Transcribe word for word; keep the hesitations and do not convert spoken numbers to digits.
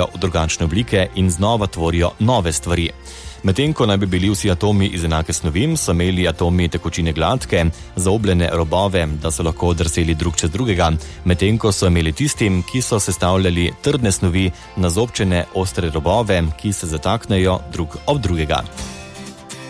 pretvorijo v drugačne oblike in znova tvorijo nove stvari. Medtem ko naj bi bili vsi atomi iz enake snovi, so imeli atomi tekočine gladke, zaobljene robove, da so lahko drseli drug čez drugega, medtem ko so imeli tistim, ki so sestavljali trdne snovi, nazobčene ostre robove, ki se zataknejo drug ob drugega.